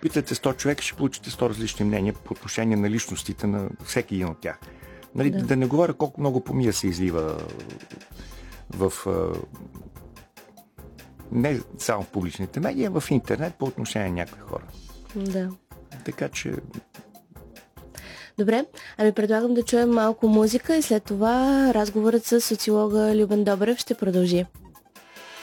питате 100 човека, ще получите 100 различни мнения по отношение на личностите на всеки един от тях. Нали, да не говоря колко много помия се излива в не само в публичните медии, а в интернет по отношение на някои хора. Да. Така че... Добре, ами предлагам да чуем малко музика и след това разговорът с социолога Любен Добрев ще продължи.